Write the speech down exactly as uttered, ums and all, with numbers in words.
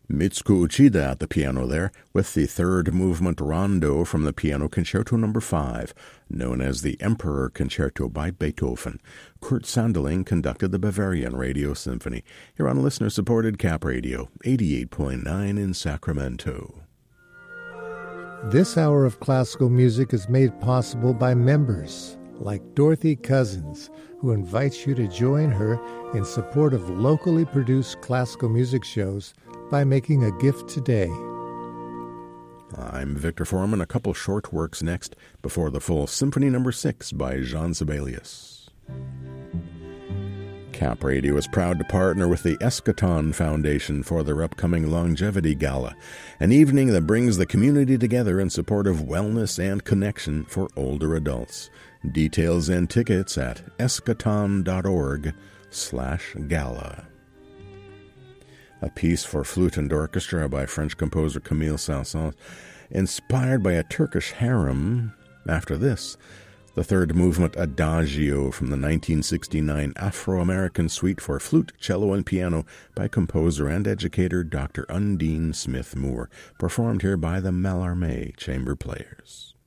Mitsuko Uchida at the piano there, with the third movement rondo from the Piano Concerto number five, known as the Emperor Concerto by Beethoven. Kurt Sanderling conducted the Bavarian Radio Symphony, here on listener-supported Cap Radio, eighty-eight point nine in Sacramento. This hour of classical music is made possible by members like Dorothy Cousins, who invites you to join her in support of locally produced classical music shows by making a gift today. I'm Victor Foreman. A couple short works next before the full Symphony Number six by Jean Sibelius. Cap Radio is proud to partner with the Eschaton Foundation for their upcoming Longevity Gala, an evening that brings the community together in support of wellness and connection for older adults. Details and tickets at eschaton.org slash gala. A piece for flute and orchestra by French composer Camille Saint-Saëns, inspired by a Turkish harem. After this, the third movement Adagio from the nineteen sixty-nine Afro-American Suite for flute, cello, and piano by composer and educator Doctor Undine Smith Moore, performed here by the Mallarmé Chamber Players.